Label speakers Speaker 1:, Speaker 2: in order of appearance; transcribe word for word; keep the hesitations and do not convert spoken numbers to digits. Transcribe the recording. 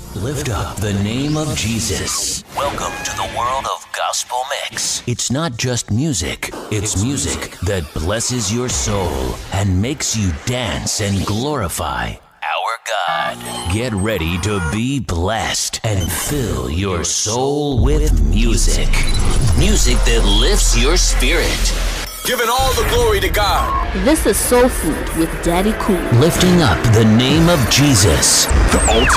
Speaker 1: Lift up the name of Jesus. Welcome to the world of Gospel Mix. It's not just music, it's music that blesses your soul and makes you dance and glorify our God. Get ready to be blessed and fill your soul with music. Music that lifts your spirit.
Speaker 2: Giving all the glory to God.
Speaker 3: This is Soul Food with Daddy Cool.
Speaker 1: Lifting up the name of Jesus.
Speaker 2: The ultimate